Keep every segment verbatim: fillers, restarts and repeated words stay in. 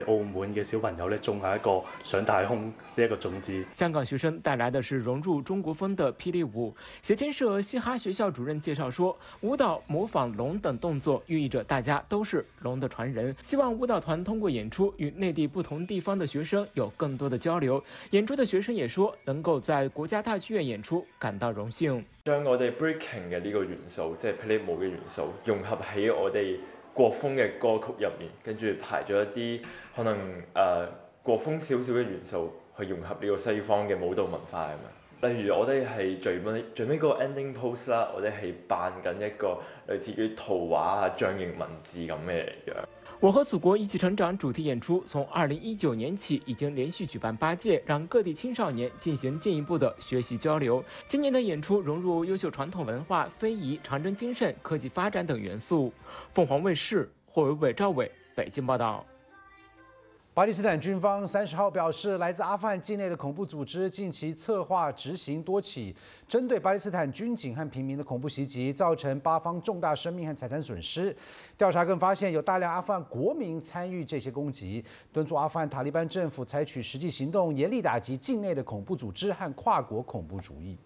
澳門嘅小朋友咧種下一個上太空呢一個種子。 香港學生帶來的是融入中國風的霹靂舞。協進社嘻哈學校主任介紹說，舞蹈模仿龍等動作，寓意着大家都是龍的傳人。希望舞蹈團通過演出，與內地不同地方的學生有更多的交流。演出的學生也說，能夠在國家大劇院演出，感到榮幸。 將我哋 breaking 嘅呢個元素，即係霹靂舞嘅元素，融合喺我哋國風嘅歌曲入面，跟住排咗一啲可能誒、呃、國風少少嘅元素，去融合呢個西方嘅舞蹈文化咁樣。例如我哋係最尾最尾嗰個 ending pose 啦，我哋係扮緊一個類似於圖畫啊、象形文字咁嘅樣。 我和祖國一起成長主題演出從二零一九年起已經連續舉辦八屆，讓各地青少年進行進一步的學習交流。今年的演出融入優秀傳統文化、非遺、長征精神、科技發展等元素。鳳凰衛視霍維偉、趙偉北京報道。 巴基斯坦軍方三十號表示，來自阿富汗境內的恐怖組織近期策劃執行多起針對巴基斯坦軍警和平民的恐怖襲擊，造成巴方重大生命和財產損失。調查更發現有大量阿富汗國民參與這些攻擊，敦促阿富汗塔利班政府採取實際行動，嚴厲打擊境內的恐怖組織和跨國恐怖主義。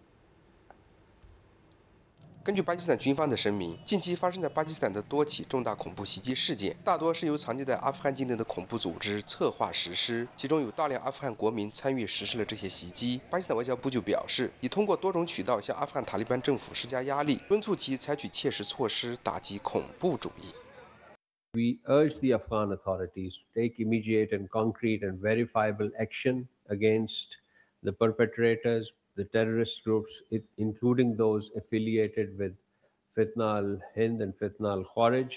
根據巴基斯坦軍方的聲明，近期發生在巴基斯坦的多起重大恐怖襲擊事件，大多是由藏匿在阿富汗境內的恐怖組織策劃實施，其中有大量阿富汗國民參與實施了這些襲擊。巴基斯坦外交部就表示，已通過多種渠道向阿富汗塔利班政府施加壓力，敦促其採取切實措施打擊恐怖主義。 We urge the Afghan authorities to take immediate and concrete and verifiable action against the perpetrators, the terrorist groups, including those affiliated with Fitna al-Hind and Fitna al-Kharij,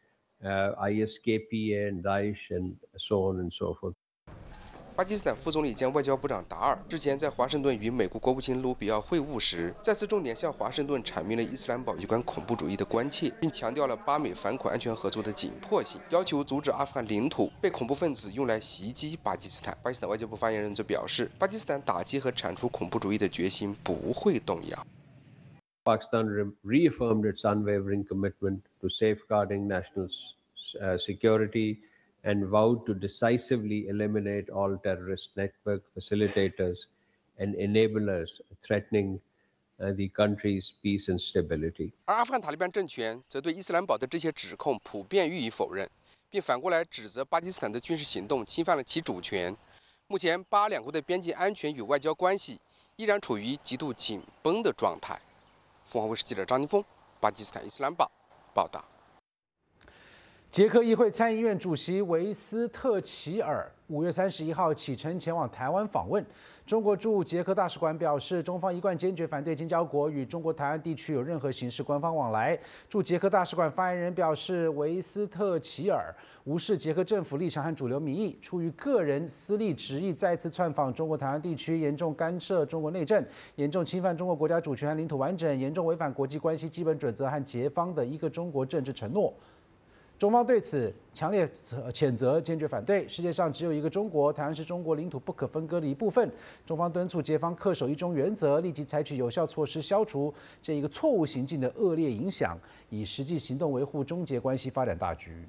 uh, I S K P A and Daesh, and so on and so forth. 巴基斯坦副总理兼外交部长达尔之前在华盛顿与美国国务卿卢比奥会晤时，再次重点向华盛顿阐明了伊斯兰堡有关恐怖主义的关切，并强调了巴美反恐安全合作的紧迫性，要求阻止阿富汗领土被恐怖分子用来袭击巴基斯坦。巴基斯坦外交部发言人则表示，巴基斯坦打击和铲除恐怖主义的决心不会动摇。 Pakistan reaffirmed its unwavering commitment to safeguarding national uh, security and vowed to decisively eliminate all terrorist network facilitators and enablers threatening uh, the country's peace and stability. 而阿富汗塔利班政权则对伊斯兰堡的这些指控普遍予以否认，并反过来指责巴基斯坦的军事行动侵犯了其主权。目前，巴两国的边境安全与外交关系依然处于极度紧绷的状态。凤凰卫视记者张宁峰，巴基斯坦伊斯兰堡报道。 捷克议会参议院主席维斯特齐尔五月三十一号启程前往台湾访问。中国驻捷克大使馆表示，中方一贯坚决反对建交国与中国台湾地区有任何形式官方往来。驻捷克大使馆发言人表示，维斯特齐尔无视捷克政府立场和主流民意，出于个人私利执意再次窜访中国台湾地区，严重干涉中国内政，严重侵犯中国国家主权和领土完整，严重违反国际关系基本准则和捷方的一个中国政治承诺。中方对此强烈谴责，坚决反对。世界上只有一个中国，台湾是中国领土不可分割的一部分。中方敦促捷方恪守一中原则，立即采取有效措施，消除这一个错误行径的恶劣影响，以实际行动维护中捷关系发展大局。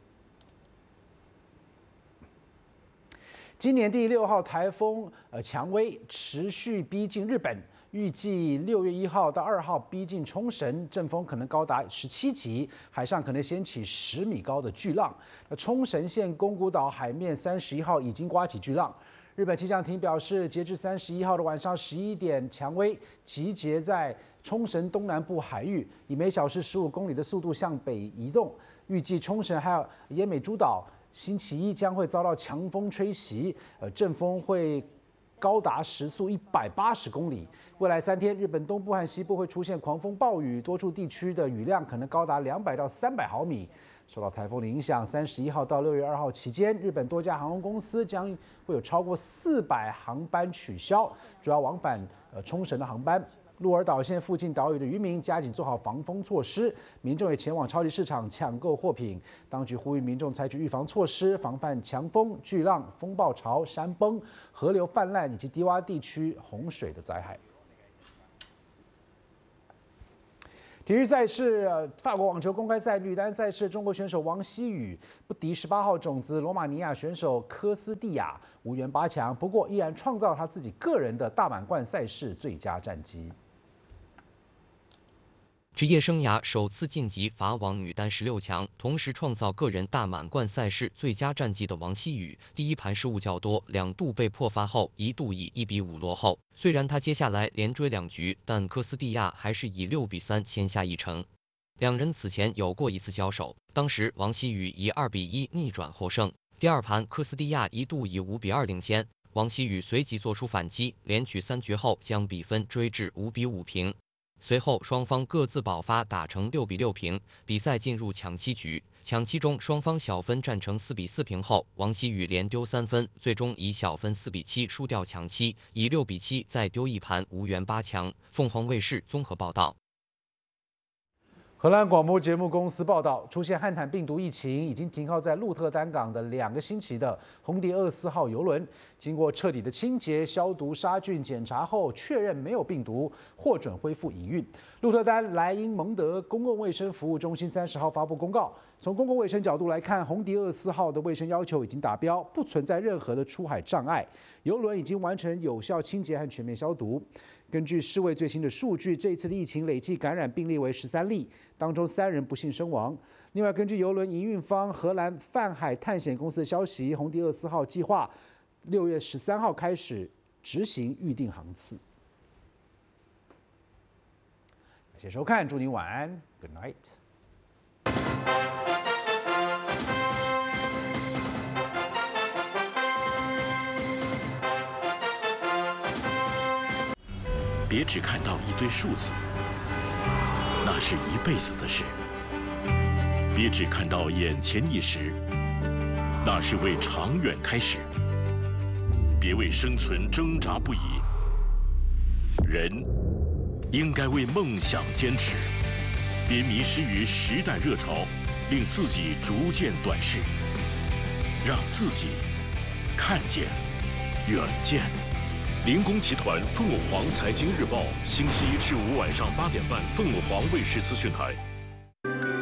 今年第六号台风呃蔷薇持续逼近日本。预计六月一号到二号逼近冲绳，阵风可能高达十七级，海上可能掀起十米高的巨浪。那冲绳县宫古岛海面三十一号已经刮起巨浪。日本气象厅表示，截至三十一号的晚上十一点，蔷薇集结在冲绳东南部海域，以每小时十五公里的速度向北移动。预计冲绳还有奄美诸岛星期一将会遭到强风吹袭，呃，阵风会高达时速一百八十公里。未来三天，日本东部和西部会出现狂风暴雨，多处地区的雨量可能高达两百到三百毫米。受到台风的影响，三十一号到六月二号期间，日本多家航空公司将会有超过四百航班取消，主要往返呃冲绳的航班。鹿儿岛县附近岛屿的渔民加紧做好防风措施，民众也前往超级市场抢购货品。当局呼吁民众采取预防措施，防范强风、巨浪、风暴潮、山崩、河流泛滥以及低洼地区洪水的灾害。 体育赛事，呃法国网球公开赛女单赛事，中国选手王希雨不敌十八号种子罗马尼亚选手科斯蒂亚，无缘八强。不过，依然创造她自己个人的大满贯赛事最佳战绩。 职业生涯首次晋级法网女单十六强，同时创造个人大满贯赛事最佳战绩的王希雨，第一盘失误较多，两度被破发后，一度以一比五落后。虽然她接下来连追两局，但科斯蒂亚还是以六比三先下一城。两人此前有过一次交手，当时王希雨以二比一逆转获胜。第二盘，科斯蒂亚一度以五比二领先，王希雨随即做出反击，连取三局后将比分追至五比五平。随后双方各自爆发，打成六比六平，比赛进入抢七局。抢七中双方小分战成四比四平后，王希雨连丢三分，最终以小分四比七输掉抢七，以六比七再丢一盘，无缘八强。凤凰卫视综合报道。 荷兰广播节目公司报道，出现汉坦病毒疫情，已经停靠在鹿特丹港的两个星期的红迪二十四号邮轮，经过彻底的清洁、消毒、杀菌检查后，确认没有病毒，获准恢复营运。鹿特丹莱茵蒙德公共卫生服务中心三十号发布公告，从公共卫生角度来看，红迪二十四号的卫生要求已经达标，不存在任何的出海障碍，邮轮已经完成有效清洁和全面消毒。根据世卫最新的数据，这一次的疫情累计感染病例为十三例，当中三人不幸身亡。另外，根据邮轮营运方荷兰泛海探险公司的消息，红迪二十四号计划六月十三号开始执行预定航次。感谢收看，祝您晚安 ，Good night。 别只看到一堆数字，那是一辈子的事；别只看到眼前一时，那是为长远开始。别为生存挣扎不已，人应该为梦想坚持。别迷失于时代热潮，令自己逐渐短视，让自己看见远见。林工集团凤凰财经日报，星期一至五晚上八点半，凤凰卫视资讯台。